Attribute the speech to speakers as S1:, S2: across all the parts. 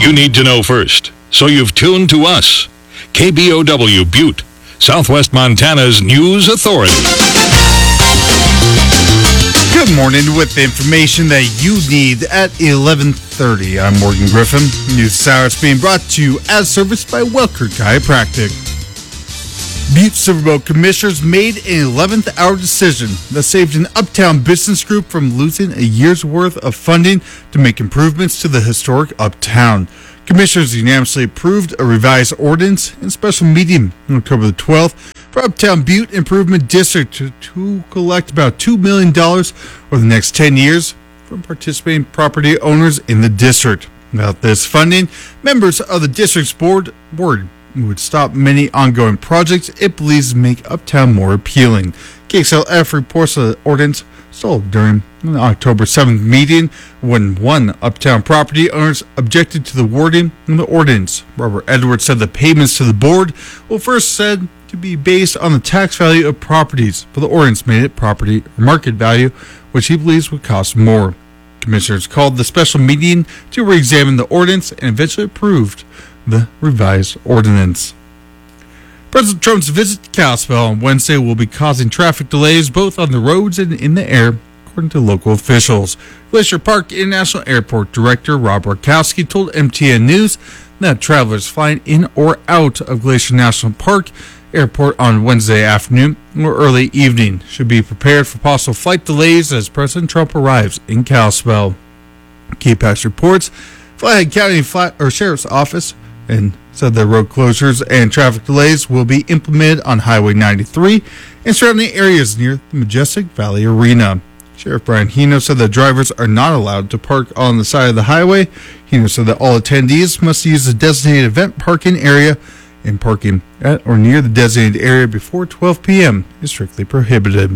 S1: you need to know first, so you've tuned to us. KBOW Butte, Southwest Montana's news authority.
S2: Good morning with the information that you need at 11:30. I'm Morgan Griffin. News this hour is being brought to you as serviced by Welker Chiropractic. Butte Silverboat Commissioners made an 11th hour decision that saved an Uptown business group from losing a year's worth of funding to make improvements to the historic Uptown. Commissioners unanimously approved a revised ordinance and special meeting on October the 12th for Uptown Butte Improvement District to collect about $2 million over the next 10 years from participating property owners in the district. Without this funding, members of the district's board would stop many ongoing projects it believes make Uptown more appealing. KXLF reports the ordinance stalled during the October 7th meeting when one Uptown property owners objected to the wording in the ordinance. Robert Edwards said the payments to the board were first said to be based on the tax value of properties, but the ordinance made it property or market value, which he believes would cost more. Commissioners called the special meeting to re-examine the ordinance and eventually approved the revised ordinance. President Trump's visit to Kalispell on Wednesday will be causing traffic delays both on the roads and in the air, according to local officials. Glacier Park International Airport Director Rob Rakowski told MTN News that travelers flying in or out of Glacier National Park Airport on Wednesday afternoon or early evening should be prepared for possible flight delays as President Trump arrives in Kalispell. KPAX reports Flathead County Sheriff's Office and said that road closures and traffic delays will be implemented on Highway 93 and surrounding areas near the Majestic Valley Arena. Sheriff Brian Hino said that drivers are not allowed to park on the side of the highway. Hino said that all attendees must use the designated event parking area, and parking at or near the designated area before 12 p.m. is strictly prohibited.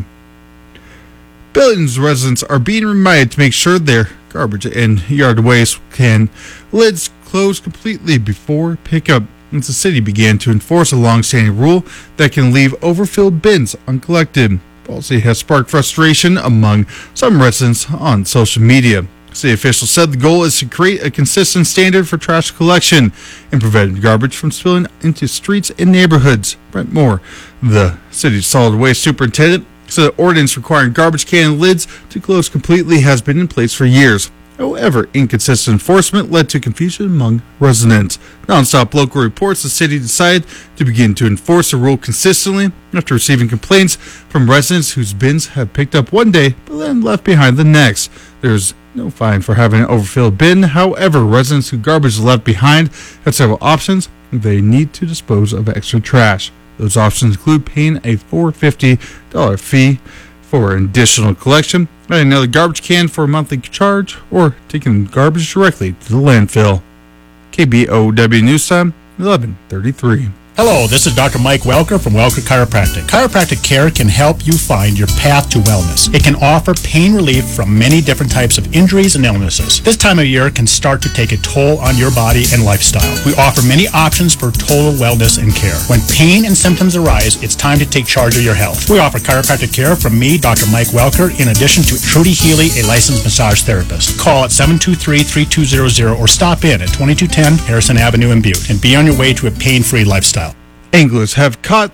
S2: Billings residents are being reminded to make sure their garbage and yard waste can lids close completely before pickup, as the city began to enforce a long-standing rule that can leave overfilled bins uncollected. Policy has sparked frustration among some residents on social media. City officials said the goal is to create a consistent standard for trash collection and prevent garbage from spilling into streets and neighborhoods. Brent Moore, the city's solid waste superintendent, said the ordinance requiring garbage can lids to close completely has been in place for years. However, inconsistent enforcement led to confusion among residents. Nonstop Local reports the city decided to begin to enforce the rule consistently after receiving complaints from residents whose bins have picked up one day but then left behind the next. There's no fine for having an overfilled bin. However, residents whose garbage is left behind have several options if they need to dispose of extra trash. Those options include paying a $450 fee for an additional collection, adding another garbage can for a monthly charge, or taking garbage directly to the landfill. KBOW News Time, 11:33.
S3: Hello, this is Dr. Mike Welker from Welker Chiropractic. Chiropractic care can help you find your path to wellness. It can offer pain relief from many different types of injuries and illnesses. This time of year can start to take a toll on your body and lifestyle. We offer many options for total wellness and care. When pain and symptoms arise, it's time to take charge of your health. We offer chiropractic care from me, Dr. Mike Welker, in addition to Trudy Healy, a licensed massage therapist. Call at 723-3200 or stop in at 2210 Harrison Avenue in Butte and be on your way to a pain-free lifestyle.
S2: Anglers have caught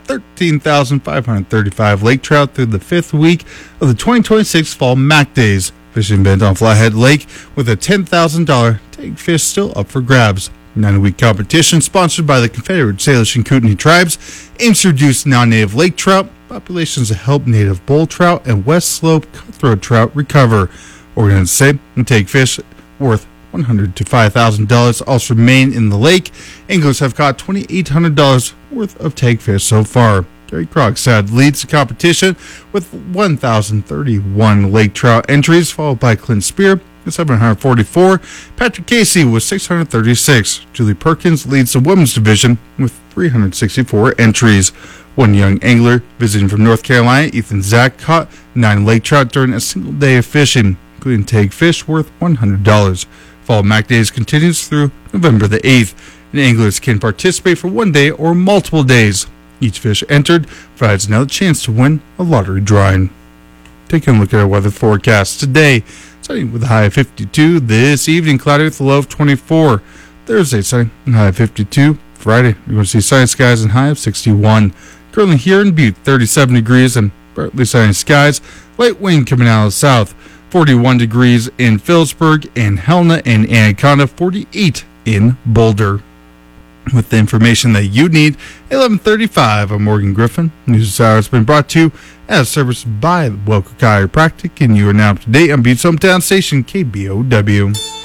S2: 13,535 lake trout through the fifth week of the 2026 Fall Mac Days. Fishing event on Flathead Lake with a $10,000 tag fish still up for grabs. 9-week competition sponsored by the Confederate Salish and Kootenai tribes aims to reduce non-native lake trout populations to help native bull trout and West Slope cutthroat trout recover. Organizers say the tag fish worth $100 to $5,000 also remain in the lake. Anglers have caught $2,800 worth of tag fish so far. Gary Krogstad leads the competition with 1,031 lake trout entries, followed by Clint Spear with 744. Patrick Casey with 636. Julie Perkins leads the women's division with 364 entries. One young angler visiting from North Carolina, Ethan Zach, caught 9 lake trout during a single day of fishing, including tag fish worth $100. Fall Mac Days continues through November the 8th, and anglers can participate for one day or multiple days. Each fish entered provides another chance to win a lottery drawing. Taking a look at our weather forecast today, starting with a high of 52. This evening, cloudy with a low of 24. Thursday, sunny and high of 52. Friday, you're going to see sunny skies and high of 61. Currently here in Butte, 37 degrees and partly sunny skies. Light wind coming out of the south. 41 degrees in Phillipsburg and Helena and Anaconda. 48 in Boulder. With the information that you need, 11:35. I'm Morgan Griffin. News this hour has been brought to you as serviced by Welker Chiropractic, and you are now up to date on Butte's hometown station, KBOW.